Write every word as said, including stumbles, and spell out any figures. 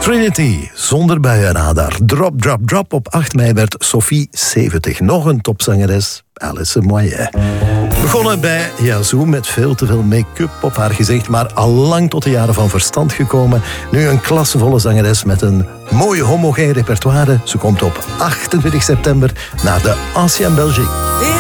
Trinity, zonder buienradar. Drop, drop, drop. Op acht mei werd Sophie zeventig. Nog een topzangeres, Alice Moyet. Begonnen bij Yazoo met veel te veel make-up op haar gezicht, maar al lang tot de jaren van verstand gekomen. Nu een klassevolle zangeres met een mooie homogeen repertoire. Ze komt op achtentwintig september naar de Ancien Belgique.